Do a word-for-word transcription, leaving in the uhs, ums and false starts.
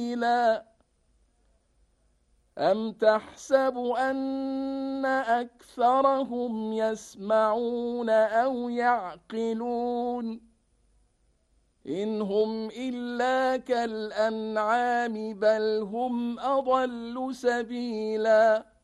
سبيلا أم تحسب أن أكثرهم يسمعون أو يعقلون إن هم إلا كالأنعام بل هم أضل سبيلا